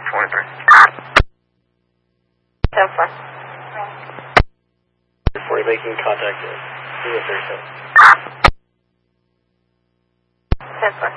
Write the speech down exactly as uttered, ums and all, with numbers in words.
twenty-three. ten four. Before you're making contact with zero thirty-seven. ten four.